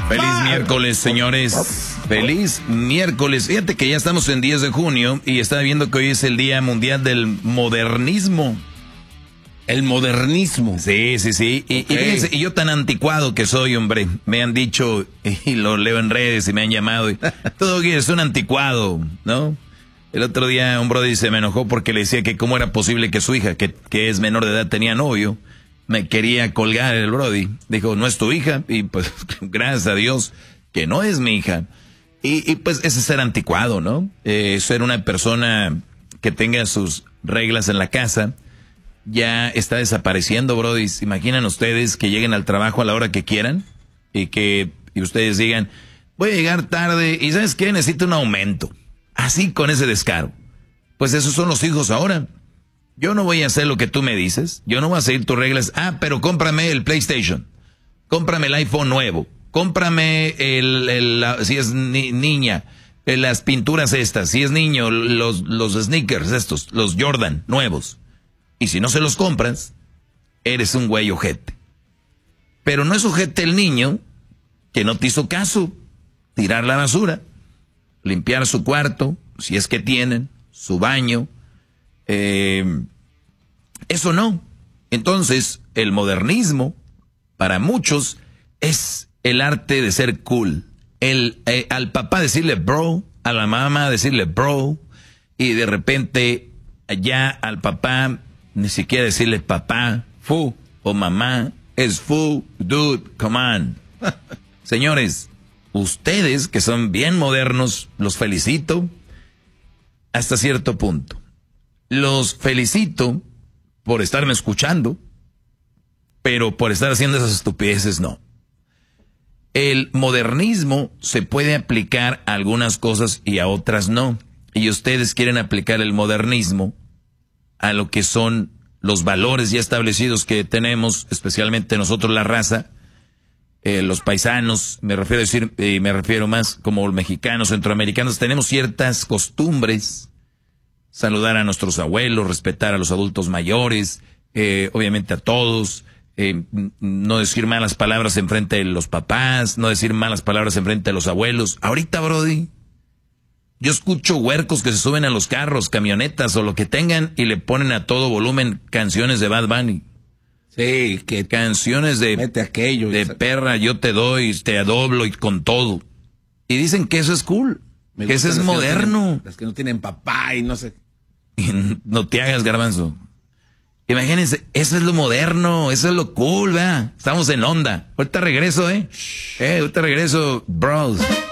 Feliz miércoles, señores. Feliz miércoles. Fíjate que ya estamos en 10 de junio y estaba viendo que hoy es el Día Mundial del Modernismo. El modernismo. Sí. Okay. Y fíjense, y yo tan anticuado que soy, hombre. Me han dicho, y lo leo en redes y me han llamado. Todo que es un anticuado, ¿no? El otro día un brother se me enojó porque le decía que cómo era posible que su hija, que es menor de edad, tenía novio. Me quería colgar el brody. Dijo, no es tu hija. Y pues, gracias a Dios, que no es mi hija. Y pues, ese es ser anticuado, ¿no? Ser una persona que tenga sus reglas en la casa. Ya está desapareciendo, brody. Imaginan ustedes que lleguen al trabajo a la hora que quieran. Y ustedes digan, voy a llegar tarde. Y ¿sabes qué? Necesito un aumento. Así, con ese descaro. Pues esos son los hijos ahora. Yo no voy a hacer lo que tú me dices. Yo no voy a seguir tus reglas. Pero cómprame el PlayStation. Cómprame el iPhone nuevo. Cómprame si es niña, las pinturas estas. Si es niño, los sneakers estos, los Jordan nuevos. Y si no se los compras, eres un güey ojete. Pero no es ojete el niño que no te hizo caso. Tirar la basura. Limpiar su cuarto, si es que tienen, su baño. Eso no. Entonces, el modernismo, para muchos, es el arte de ser cool. Al papá decirle bro, a la mamá decirle bro, y de repente, ya al papá, ni siquiera decirle papá, fu, o mamá, es fu, dude, come on. Señores, ustedes que son bien modernos, los felicito hasta cierto punto. Los felicito por estarme escuchando, pero por estar haciendo esas estupideces no. El modernismo se puede aplicar a algunas cosas y a otras no. Y ustedes quieren aplicar el modernismo a lo que son los valores ya establecidos que tenemos, especialmente nosotros la raza. Los paisanos, me refiero más como mexicanos, centroamericanos, tenemos ciertas costumbres, saludar a nuestros abuelos, respetar a los adultos mayores, obviamente a todos, no decir malas palabras enfrente de los papás, no decir malas palabras enfrente de los abuelos. Ahorita, brody, yo escucho huercos que se suben a los carros, camionetas o lo que tengan y le ponen a todo volumen canciones de Bad Bunny. Sí, que canciones de mete aquello, de perra, yo te doy, te adoblo y con todo. Y dicen que eso es cool, que eso es moderno. Las que no tienen papá y no sé. No te hagas, garbanzo. Imagínense, eso es lo moderno, eso es lo cool, ¿verdad? Estamos en onda. Ahorita regreso, ahorita regreso, bros.